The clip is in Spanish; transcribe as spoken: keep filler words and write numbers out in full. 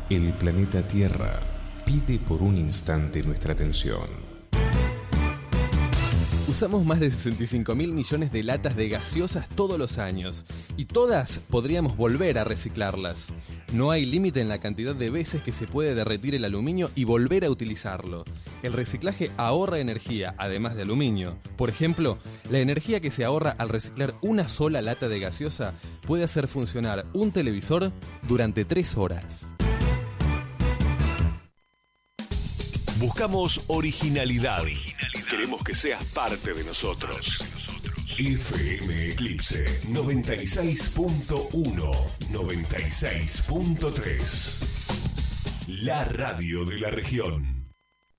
El planeta Tierra pide por un instante nuestra atención. Usamos más de sesenta y cinco mil millones de latas de gaseosas todos los años, y todas podríamos volver a reciclarlas. No hay límite en la cantidad de veces que se puede derretir el aluminio y volver a utilizarlo. El reciclaje ahorra energía, además de aluminio. Por ejemplo, la energía que se ahorra al reciclar una sola lata de gaseosa puede hacer funcionar un televisor durante tres horas. Buscamos originalidad. Queremos que seas parte de nosotros. F M Eclipse noventa y seis punto uno, noventa y seis punto tres. La radio de la región.